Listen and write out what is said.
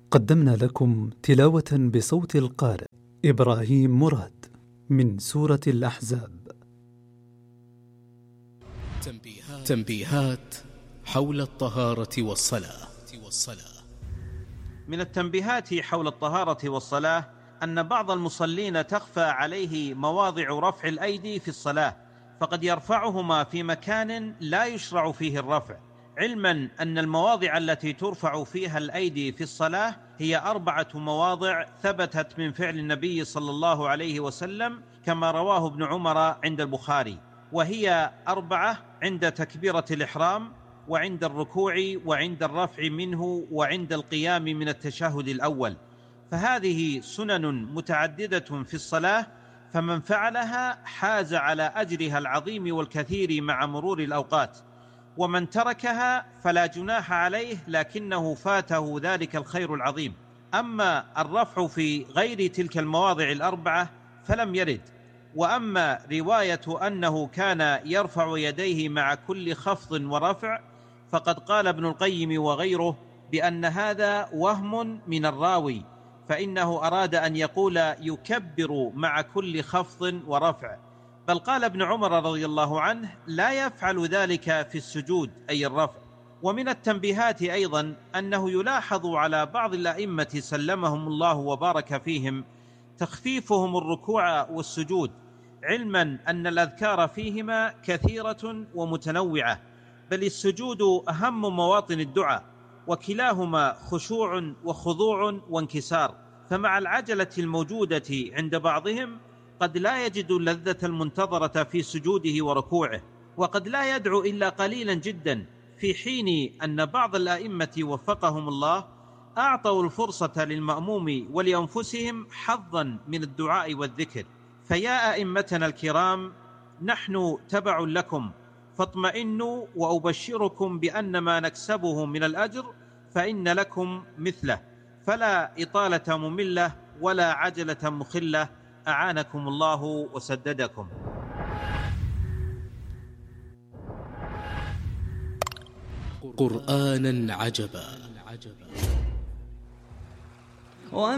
قدمنا لكم تلاوة بصوت القارئ إبراهيم مراد من سورة الأحزاب. تنبيهات حول الطهارة والصلاة. من التنبيهات حول الطهارة والصلاة أن بعض المصلين تخفى عليه مواضع رفع الأيدي في الصلاة، فقد يرفعهما في مكان لا يشرع فيه الرفع، علما أن المواضع التي ترفع فيها الأيدي في الصلاة هي 4 مواضع ثبتت من فعل النبي صلى الله عليه وسلم كما رواه ابن عمر عند البخاري، وهي 4 عند تكبيرة الإحرام، وعند الركوع، وعند الرفع منه، وعند القيام من التشهد الأول. فهذه سنن متعددة في الصلاة، فمن فعلها حاز على أجرها العظيم والكثير مع مرور الأوقات، ومن تركها فلا جناح عليه لكنه فاته ذلك الخير العظيم. أما الرفع في غير تلك المواضع 4 فلم يرد. وأما رواية أنه كان يرفع يديه مع كل خفض ورفع فقد قال ابن القيم وغيره بأن هذا وهم من الراوي، فإنه أراد أن يقول يكبر مع كل خفض ورفع، بل قال ابن عمر رضي الله عنه لا يفعل ذلك في السجود أي الرفع. ومن التنبيهات أيضا أنه يلاحظ على بعض الأئمة سلمهم الله وبارك فيهم تخفيفهم الركوع والسجود، علما أن الأذكار فيهما كثيرة ومتنوعة، بل السجود أهم مواطن الدعاء، وكلاهما خشوع وخضوع وانكسار، فمع العجلة الموجودة عند بعضهم قد لا يجد اللذة المنتظرة في سجوده وركوعه، وقد لا يدعو إلا قليلا جدا، في حين أن بعض الأئمة وفقهم الله أعطوا الفرصة للمأموم ولأنفسهم حظا من الدعاء والذكر. فيا أئمتنا الكرام، نحن تبع لكم، فاطمئنوا، وأبشركم بأن ما نكسبه من الأجر فإن لكم مثله، فلا إطالة مملة ولا عجلة مخلة، أعانكم الله وسددكم. قرآنا عجبا.